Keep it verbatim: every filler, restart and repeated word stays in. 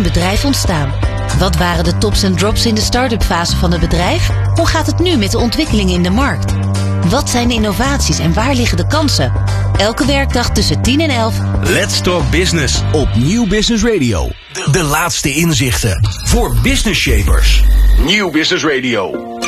een bedrijf ontstaan? Wat waren de tops en drops in de start-up fase van het bedrijf? Hoe gaat het nu met de ontwikkelingen in de markt? Wat zijn de innovaties en waar liggen de kansen? Elke werkdag tussen tien en elf. Let's Talk Business op Nieuw Business Radio. De laatste inzichten voor business shapers. Nieuw Business Radio.